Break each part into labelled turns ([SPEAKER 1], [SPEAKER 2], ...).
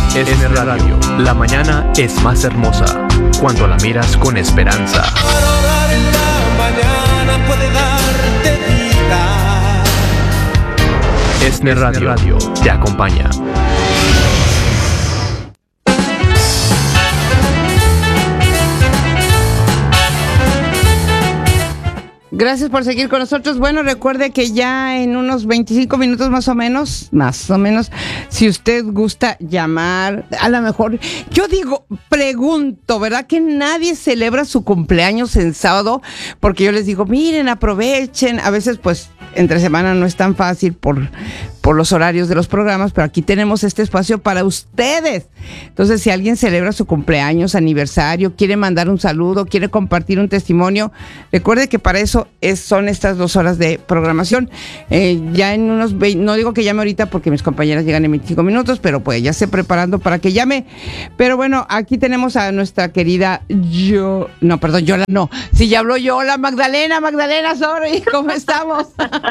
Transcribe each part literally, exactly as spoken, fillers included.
[SPEAKER 1] S N Radio. La mañana es más hermosa cuando la miras con esperanza.
[SPEAKER 2] Para orar en la mañana puede darte vida.
[SPEAKER 1] S N Radio te acompaña.
[SPEAKER 3] Gracias por seguir con nosotros. Bueno, recuerde que ya en unos veinticinco minutos más o menos, más o menos, si usted gusta llamar, a lo mejor, yo digo, pregunto, ¿verdad? Que nadie celebra su cumpleaños en sábado, porque yo les digo, miren, aprovechen. A veces, pues, entre semana no es tan fácil por, por los horarios de los programas, pero aquí tenemos este espacio para ustedes. Entonces, si alguien celebra su cumpleaños, aniversario, quiere mandar un saludo, quiere compartir un testimonio, recuerde que para eso es, son estas dos horas de programación. Eh, ya en unos veinte, no digo que llame ahorita porque mis compañeras llegan en veinticinco minutos, pero pues ya esté preparando para que llame. Pero bueno, aquí tenemos a nuestra querida yo, no, perdón, Yola, no, si ya habló Yola, Magdalena, Magdalena, sorry, ¿cómo estamos?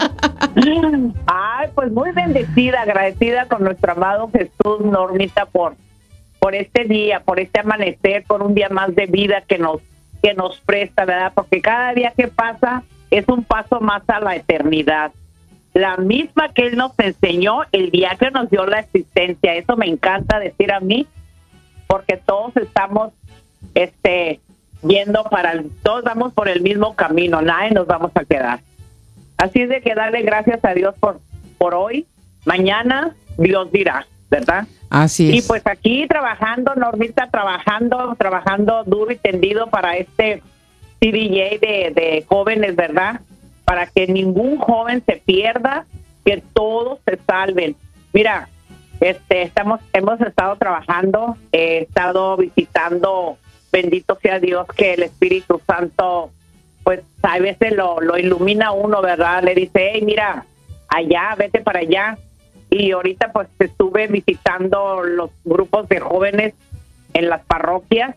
[SPEAKER 4] Ay, pues muy bendecida, agradecida con nuestro amado Jesús, Normita, por, por este día, por este amanecer, por un día más de vida que nos que nos presta, ¿verdad? Porque cada día que pasa es un paso más a la eternidad. La misma que Él nos enseñó el día que nos dio la existencia. Eso me encanta decir a mí, porque todos estamos este, yendo para el, todos vamos por el mismo camino, nadie nos vamos a quedar. Así es de que darle gracias a Dios por, por hoy. Mañana Dios dirá, ¿verdad?
[SPEAKER 3] Así es.
[SPEAKER 4] Y pues aquí trabajando, Normita, trabajando, trabajando duro y tendido para este C D J de, de jóvenes, ¿verdad? Para que ningún joven se pierda, que todos se salven. Mira, este, estamos, hemos estado trabajando, he estado visitando, bendito sea Dios, que el Espíritu Santo, pues a veces lo, lo ilumina a uno, ¿verdad? Le dice, hey, mira, allá, vete para allá. Y ahorita pues estuve visitando los grupos de jóvenes en las parroquias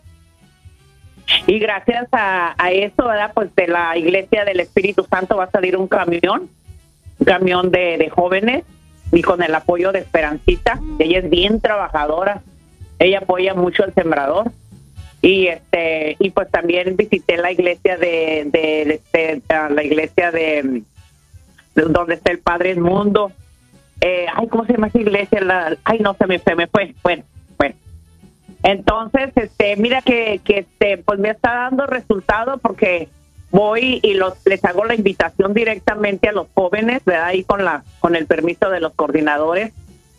[SPEAKER 4] y gracias a, a eso, ¿verdad? Pues de la Iglesia del Espíritu Santo va a salir un camión, un camión de, de jóvenes y con el apoyo de Esperancita. Ella es bien trabajadora, ella apoya mucho al sembrador y este y pues también visité la iglesia de, de, de, de la iglesia de, de donde está el Padre Edmundo. Eh, ay, ¿cómo se llama esa iglesia? La, ay, no, se me, se me fue. Bueno, bueno. Entonces, este, mira que, que este, pues me está dando resultado porque voy y los, les hago la invitación directamente a los jóvenes, ¿verdad? Ahí con la, con el permiso de los coordinadores.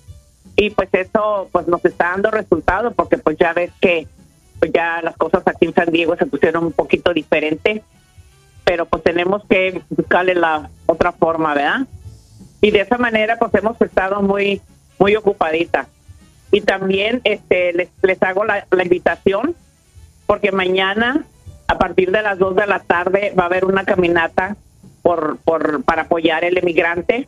[SPEAKER 4] Y pues eso, pues nos está dando resultado porque pues ya ves que pues ya las cosas aquí en San Diego se pusieron un poquito diferentes, pero pues tenemos que buscarle la otra forma, ¿verdad? Y de esa manera pues hemos estado muy muy ocupaditas. Y también este les, les hago la, la invitación porque mañana a partir de las dos de la tarde va a haber una caminata por por para apoyar el emigrante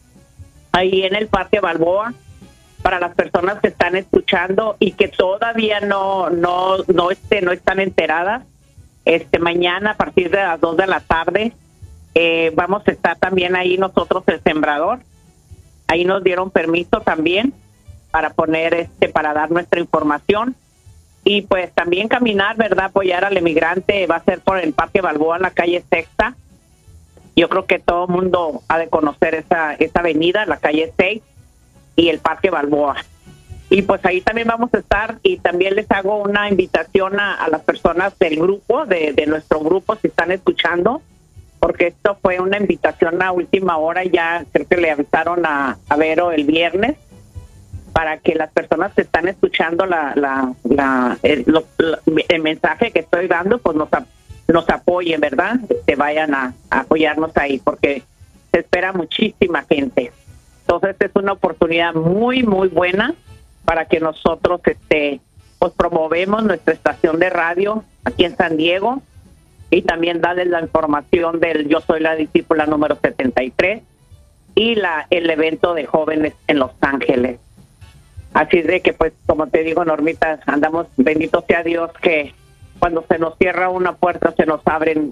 [SPEAKER 4] ahí en el Parque Balboa. Para las personas que están escuchando y que todavía no no no este no están enteradas, este mañana a partir de las dos de la tarde Eh, vamos a estar también ahí nosotros el sembrador, ahí nos dieron permiso también para poner este, para dar nuestra información y pues también caminar, ¿verdad? Apoyar al emigrante, va a ser por el Parque Balboa, la calle Sexta. Yo creo que todo el mundo ha de conocer esa, esa avenida, la calle seis y el Parque Balboa. Y pues ahí también vamos a estar y también les hago una invitación a, a las personas del grupo, de, de nuestro grupo, si están escuchando, porque esto fue una invitación a última hora, ya creo que le avisaron a, a Vero el viernes, para que las personas que están escuchando la, la, la, el, lo, el mensaje que estoy dando, pues nos, nos apoyen, ¿verdad? Que vayan a, a apoyarnos ahí, porque se espera muchísima gente. Entonces es una oportunidad muy, muy buena para que nosotros este, pues promovemos nuestra estación de radio aquí en San Diego, y también darles la información del Yo Soy la Discípula número setenta y tres y la el evento de jóvenes en Los Ángeles. Así de que, pues, como te digo, Normita, andamos, bendito sea Dios, que cuando se nos cierra una puerta se nos abren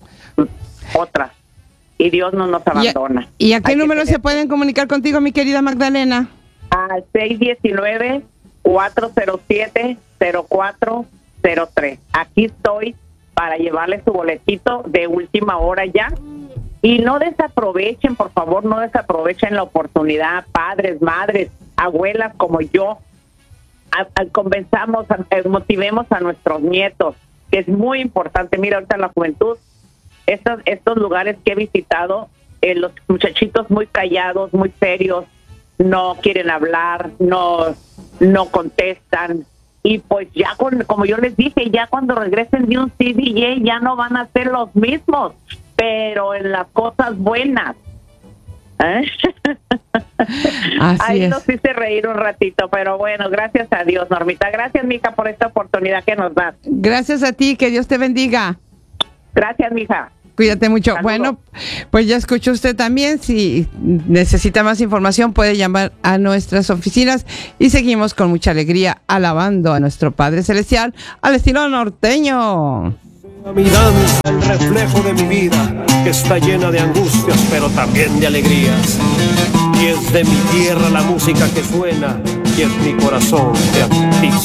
[SPEAKER 4] otras y Dios no nos abandona.
[SPEAKER 3] ¿Y a, ¿y a qué
[SPEAKER 4] Hay
[SPEAKER 3] número
[SPEAKER 4] tener...
[SPEAKER 3] se pueden comunicar contigo, mi querida Magdalena?
[SPEAKER 4] Al seis uno nueve, cuatro cero siete, cero cuatro cero tres. Aquí estoy para llevarle su boletito de última hora ya. Y no desaprovechen, por favor, no desaprovechen la oportunidad, padres, madres, abuelas como yo. A, a, convenzamos, a, a, motivemos a nuestros nietos, que es muy importante. Mira, ahorita en la juventud, estos, estos lugares que he visitado, eh, los muchachitos muy callados, muy serios, no quieren hablar, no, no contestan. Y pues ya, con, como yo les dije, ya cuando regresen de un C D J ya no van a ser los mismos, pero en las cosas buenas. ¿Eh?
[SPEAKER 3] Así
[SPEAKER 4] Ahí
[SPEAKER 3] es.
[SPEAKER 4] nos hice reír un ratito, pero bueno, gracias a Dios, Normita. Gracias, mija, por esta oportunidad que nos das.
[SPEAKER 3] Gracias a ti, que Dios te bendiga.
[SPEAKER 4] Gracias, mija.
[SPEAKER 3] Cuídate mucho.
[SPEAKER 4] Saludos.
[SPEAKER 3] Bueno, pues ya escuchó usted también. Si necesita más información, puede llamar a nuestras oficinas y seguimos con mucha alegría alabando a nuestro Padre Celestial al estilo norteño.
[SPEAKER 2] Mi danza, el reflejo de mi vida, que está llena de angustias, pero también de alegrías. Y es de mi tierra la música que suena, y es mi corazón de artista.